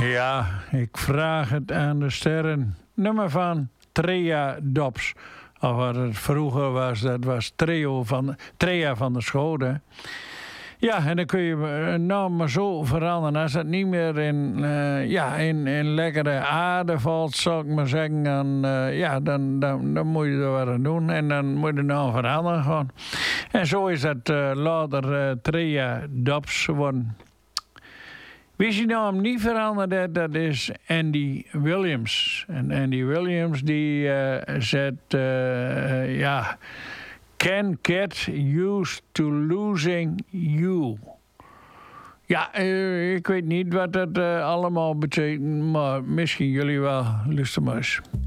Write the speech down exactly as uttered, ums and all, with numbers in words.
Ja, ik vraag het aan de sterren. Nummer van Trea Dobbs. Of wat het vroeger was, dat was Trio van, Trea van der Schode. Ja, en dan kun je nou maar zo veranderen. Als het niet meer in, uh, ja, in, in lekkere aarde valt, zou ik maar zeggen. Dan, uh, ja, dan, dan, dan moet je er wat aan doen. En dan moet je nou veranderen gewoon. En zo is het uh, later uh, Trea Dobbs geworden. Wie je nou hem niet veranderd, dat is Andy Williams. En Andy Williams die uh, zet, uh, ja... Can get used to losing you. Ja, uh, ik weet niet wat dat uh, allemaal betekent, maar misschien jullie wel. Luister maar eens.